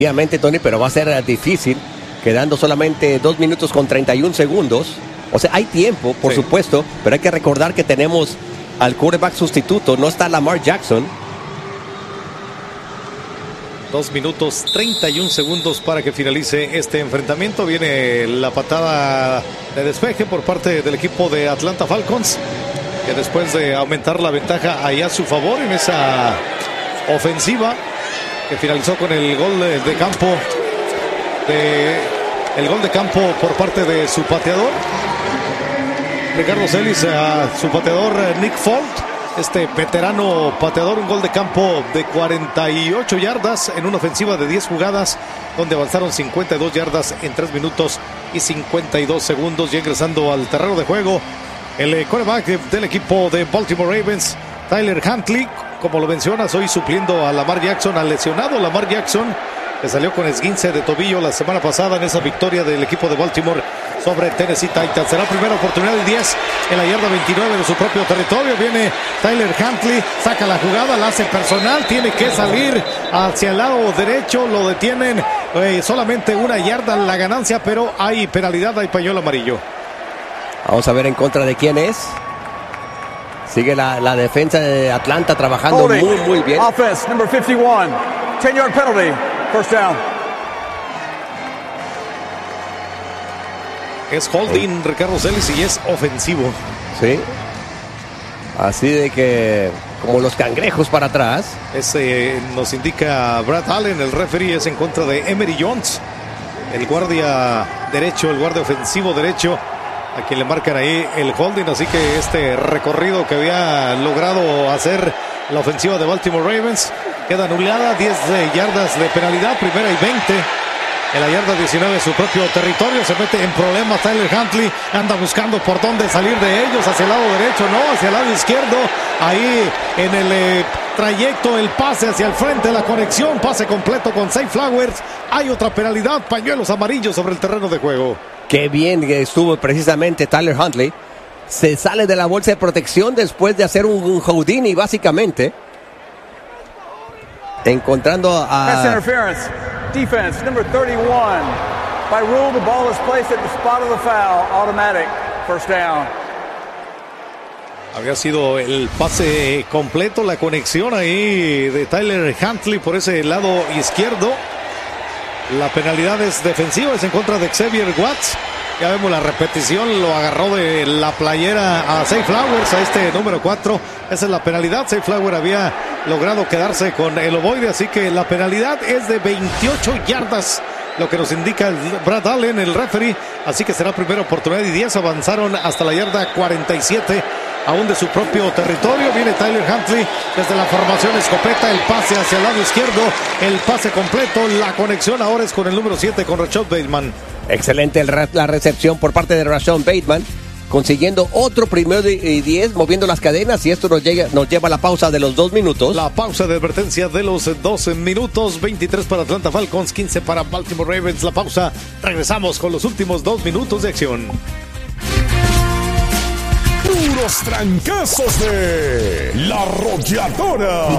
Obviamente, Tony, pero va a ser difícil, quedando solamente 2 minutos con 31 segundos. O sea, hay tiempo, por supuesto, pero hay que recordar que tenemos al quarterback sustituto, no está Lamar Jackson. 2 minutos 31 segundos para que finalice este enfrentamiento. Viene la patada de despeje por parte del equipo de Atlanta Falcons, que después de aumentar la ventaja ahí a su favor en esa ofensiva, que finalizó con el gol de campo por parte de su pateador Ricardo Celis, a su pateador Nick Folk, este veterano pateador. Un gol de campo de 48 yardas en una ofensiva de 10 jugadas, donde avanzaron 52 yardas en 3 minutos y 52 segundos. Y ingresando al terreno de juego, el quarterback del equipo de Baltimore Ravens, Tyler Huntley, como lo mencionas, hoy supliendo a Lamar Jackson, al lesionado Lamar Jackson, que salió con esguince de tobillo la semana pasada en esa victoria del equipo de Baltimore sobre Tennessee Titans. Será primera oportunidad de 10 en la yarda 29 de su propio territorio. Viene Tyler Huntley, saca la jugada, la hace personal, tiene que salir hacia el lado derecho, lo detienen, solamente 1 yarda la ganancia, pero hay penalidad, hay pañuelo amarillo. Vamos a ver en contra de quién es. Sigue la defensa de Atlanta trabajando muy bien. Offense, number 51, 10-yard penalty, first down. Es holding Ricardo Celis y es ofensivo. Sí. Así de que, como los cangrejos para atrás. Nos indica Brad Allen, el referee, es en contra de Emery Jones, el guardia derecho, el guardia ofensivo derecho, a quien le marcan ahí el holding. Así que este recorrido que había logrado hacer la ofensiva de Baltimore Ravens queda anulada. 10 yardas de penalidad, primera y 20 en la yarda 19 de su propio territorio. Se mete en problemas Tyler Huntley, anda buscando por dónde salir de ellos, hacia el lado derecho, no, hacia el lado izquierdo. Ahí en el trayecto, el pase hacia el frente, la conexión, pase completo con Zay Flowers. Hay otra penalidad, pañuelos amarillos sobre el terreno de juego. Qué bien que estuvo precisamente Tyler Huntley. Se sale de la bolsa de protección después de hacer un Houdini, básicamente. Encontrando a... Pass interference. Defense, number 31. By rule, the ball is placed at the spot of the foul. Automatic. First down. Había sido el pase completo, la conexión ahí de Tyler Huntley por ese lado izquierdo. La penalidad es defensiva, es en contra de Xavier Watts. Ya vemos la repetición, lo agarró de la playera a Zay Flowers, a este número 4. Esa es la penalidad. Zay Flowers había logrado quedarse con el ovoide, así que la penalidad es de 28 yardas, lo que nos indica el Brad Allen, el referee. Así que será primera oportunidad y 10. Avanzaron hasta la yarda 47, aún de su propio territorio. Viene Tyler Huntley desde la formación escopeta, el pase hacia el lado izquierdo, el pase completo, la conexión ahora es con el número 7, con Rashad Bateman. Excelente la recepción por parte de Rashad Bateman, consiguiendo otro primero y 10, moviendo las cadenas, y esto nos lleva a la pausa de los 2 minutos. La pausa de advertencia de los 12 minutos, 23 para Atlanta Falcons, 15 para Baltimore Ravens. La pausa, regresamos con los últimos 2 minutos de acción. Puros trancazos de La Arrolladora.